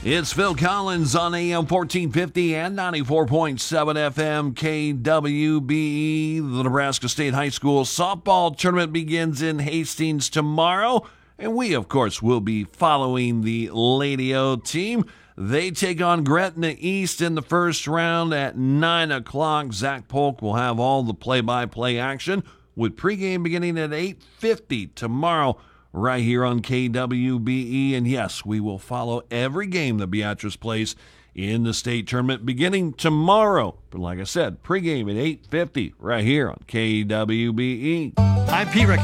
It's Phil Collins on AM 1450 and 94.7 FM KWBE. The Nebraska State High School softball tournament begins in Hastings tomorrow, and we, of course, will be following the Lady O team. They take on Gretna East in the first round at 9 o'clock. Zach Polk will have all the play-by-play action with pregame beginning at 8:50 tomorrow right here on KWBE. And yes, we will follow every game that Beatrice plays in the state tournament beginning tomorrow. But like I said, pregame at 8:50 right here on KWBE. I'm Pete Rickett.